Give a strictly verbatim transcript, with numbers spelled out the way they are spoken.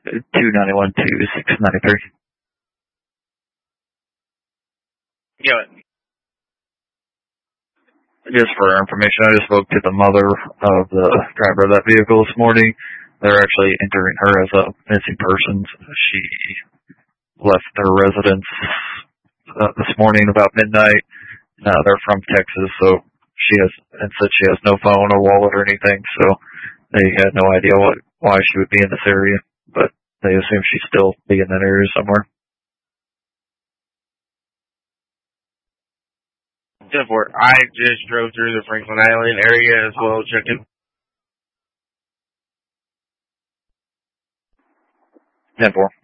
two ninety-one to six ninety-three. Yeah. Just for information, I just spoke to the mother of the driver of that vehicle this morning. They're actually entering her as a missing person. She left their residence uh, this morning about midnight. Uh, they're from Texas, so she has and said she has no phone or wallet or anything. So they had no idea what why she would be in this area, but they assume she's still be in that area somewhere. I just drove through the Franklin Island area as well, checking. ten four.